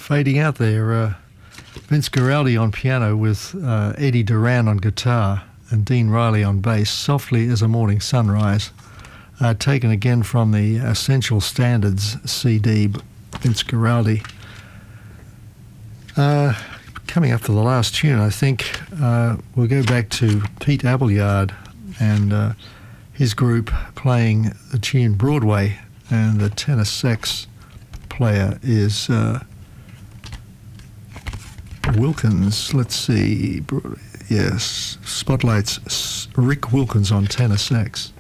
fading out there. Vince Guaraldi on piano with Eddie Duran on guitar and Dean Riley on bass, Softly as a Morning Sunrise, taken again from the Essential Standards CD, Vince Guaraldi. Coming up for the last tune, I think we'll go back to Pete Appleyard and his group playing the tune Broadway, and the tenor sax player is Wilkins. Let's see. Yes, Spotlight's Rick Wilkins on tenor sax.